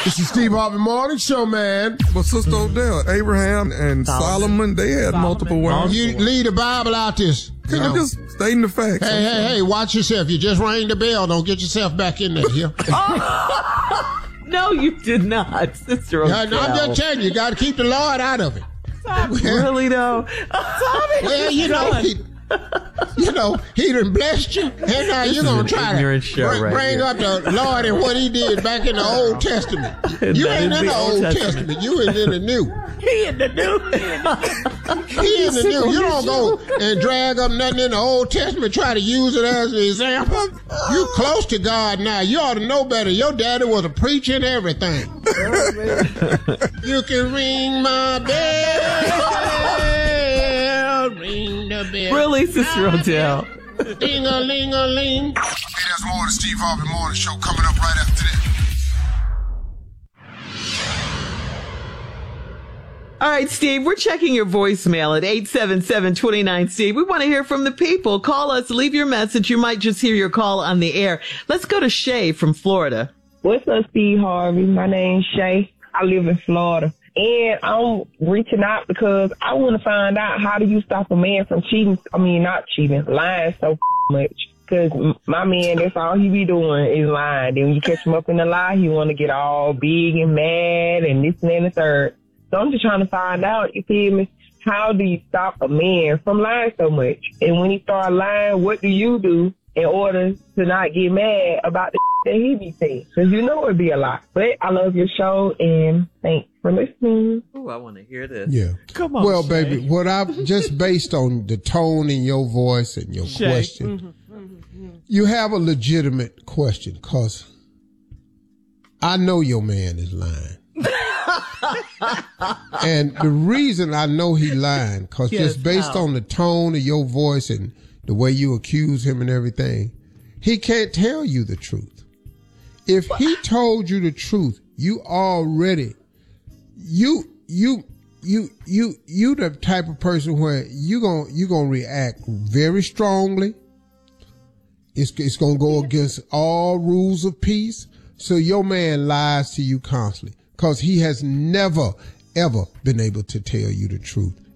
It's the Steve Harvey Morning Show, man. But Sister Odell, Abraham and Solomon, they had multiple wives. You leave the Bible out this. I'm just stating the facts. Hey, watch yourself. You just rang the bell. Don't get yourself back in there here. No, you did not, Sister Odell. I'm just telling you, you got to keep the Lord out of it. Really, though? Well, he done blessed you, and now you're going to try to bring up the Lord and what he did back in the Old Testament. You ain't in the Old Testament. You ain't in the New. He in the New. He in the New. You don't go and drag up nothing in the Old Testament, try to use it as an example. You close to God now. You ought to know better. Your daddy was a preacher and everything. You can ring my bell, ring the bell. Really, Sister Odell? Ding-a-ling-a-ling. Hey, there's more of the Steve Harvey Morning Show coming up right after this. All right, Steve, we're checking your voicemail at 877-29-STEVE. We want to hear from the people. Call us, leave your message. You might just hear your call on the air. Let's go to Shay from Florida. What's up, Steve Harvey? My name's Shay. I live in Florida. And I'm reaching out because I want to find out, how do you stop a man from lying so much? Because my man, that's all he be doing is lying. Then when you catch him up in the lie, he want to get all big and mad and this and that and the third. So I'm just trying to find out, you feel me, how do you stop a man from lying so much? And when he start lying, what do you do in order to not get mad about the that he be saying? Because you know it'd be a lot. But I love your show, and thanks for listening. Oh, I want to hear this. Yeah. Come on, well, Shay. baby, what I've just based on the tone in your voice and your question, you have a legitimate question, because I know your man is lying. And the reason I know he lying, because just based on the tone of your voice and the way you accuse him and everything, he can't tell you the truth. If he told you the truth, you already, you the type of person where you gonna react very strongly. It's gonna go against all rules of peace. So your man lies to you constantly, because he has never, ever been able to tell you the truth.